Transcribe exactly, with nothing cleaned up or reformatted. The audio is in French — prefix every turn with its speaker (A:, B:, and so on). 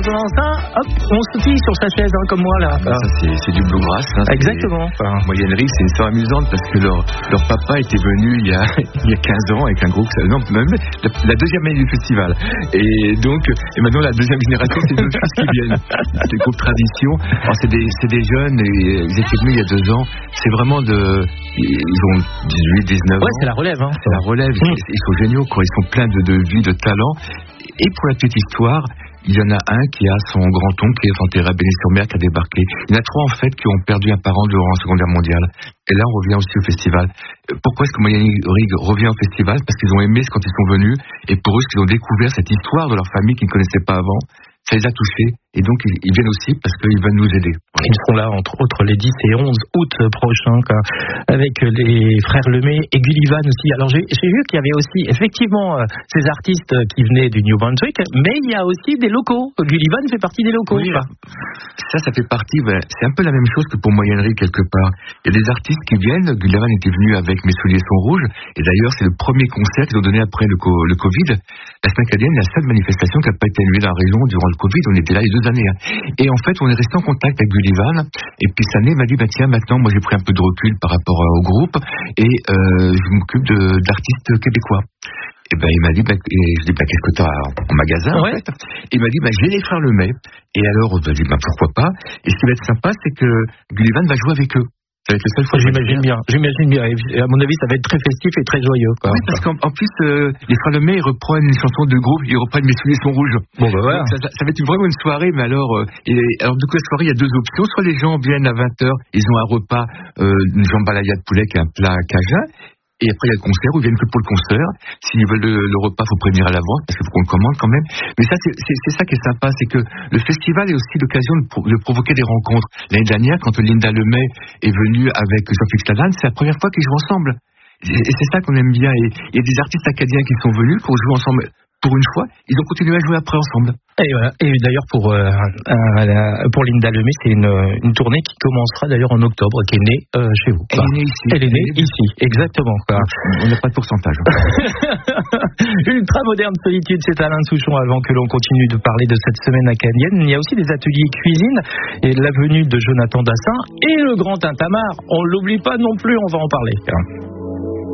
A: entendant ça, hop, on se plie sur sa chaise, hein, comme moi là.
B: Ah, ça c'est, c'est du bluegrass. Hein,
A: Exactement.
B: Enfin, Moyen Rive, c'est une histoire amusante parce que leur, leur papa était venu il y, a, il y a quinze ans avec un groupe, non, même la, la deuxième année du festival. Et donc, et maintenant la deuxième génération, c'est deux fils qui viennent. C'est le groupe Tradition. Alors, c'est, des, c'est des jeunes, et ils étaient venus il y a deux ans. C'est vraiment de. Ils ont dix-huit, dix-neuf
A: ouais,
B: ans.
A: c'est la relève. Hein.
B: C'est la relève. Mmh. Ils sont géniaux, quoi. Ils sont pleins de, de vie, de talent. Et pour la petite histoire, il y en a un qui a son grand-oncle qui est enterré à Béné-sur-Mer, qui a débarqué. Il y en a trois, en fait, qui ont perdu un parent durant la Seconde Guerre mondiale. Et là, on revient aussi au festival. Pourquoi est-ce que Moyen Rigue revient au festival? Parce qu'ils ont aimé ce quand ils sont venus. Et pour eux, qu'ils ont découvert cette histoire de leur famille qu'ils ne connaissaient pas avant. Ça les a touchés. Et donc, ils, ils viennent aussi parce qu'ils veulent nous aider. Voilà.
A: Ils seront là, entre autres, les dix et onze août prochains, quoi, avec les frères Lemay et Gullivan aussi. Alors, j'ai, j'ai vu qu'il y avait aussi, effectivement, euh, ces artistes qui venaient du New Brunswick, mais il y a aussi des locaux. Gullivan fait partie des locaux.
B: Oui, ça, ça fait partie, ben, c'est un peu la même chose que pour Moyen Rigue, quelque part. Il y a des artistes qui viennent. Gullivan était venu avec Mes souliers sont rouges. Et d'ailleurs, c'est le premier concert qu'ils ont donné après le, co- le Covid. La semaine canadienne, la seule manifestation qui n'a pas été annulée dans la région durant le Covid. On était là il y a deux années. Hein. Et en fait, on est resté en contact avec Gullivan. Et puis, cette année, il m'a dit, bah, tiens, maintenant, moi, j'ai pris un peu de recul par rapport au groupe. Et euh, je m'occupe de, d'artistes québécois. Et ben, il m'a dit, bah, et je dis, bah, qu'est-ce que tu as en magasin, ouais. en fait? Et il m'a dit, bah, j'ai les frères Lemay. Et alors, je lui ai dit, bah, pourquoi pas? Et ce qui va être sympa, c'est que Gullivan va jouer avec eux. Ça va être la seule fois.
A: J'imagine bien, j'imagine bien. Et à mon avis, ça va être très festif et très joyeux, quoi.
B: Oui, parce qu'en en plus, euh, les frères Lemay, ils reprennent une chanson de groupe, ils reprennent Mes souliers sont rouges.
A: Bon, bah voilà.
B: Ça, ça, ça va être vraiment une soirée, mais alors, euh, et, alors, du coup, la soirée, il y a deux options. Soit les gens viennent à vingt heures, ils ont un repas, euh, une jambalaya de poulet qui est un plat cajun. Et après, il y a le concert, ou ils viennent que pour le concert. S'ils veulent le, le repas, il faut prévenir à l'avance, parce qu'il faut qu'on le commande quand même. Mais ça, c'est, c'est, c'est ça qui est sympa, c'est que le festival est aussi l'occasion de, pro- de provoquer des rencontres. L'année dernière, quand Linda Lemay est venue avec Jean-Philippe Lalanne, c'est la première fois qu'ils jouent ensemble. Et, et c'est ça qu'on aime bien. Et il y a des artistes acadiens qui sont venus, qui ont joué ensemble pour une fois. Ils ont continué à jouer après ensemble.
A: Et, voilà. Et d'ailleurs, pour, euh, euh, pour Linda Lemay, c'est une, une tournée qui commencera d'ailleurs en octobre, qui est née euh, chez vous.
B: Elle est née ici.
A: Elle est née ici, exactement. Quoi.
B: On n'a pas de pourcentage.
A: Ultra moderne solitude, c'est Alain Souchon. Avant que l'on continue de parler de cette semaine acadienne, il y a aussi des ateliers cuisine et la venue de Jonathan Dassin et le grand Tintamarre. On l'oublie pas non plus, on va en parler.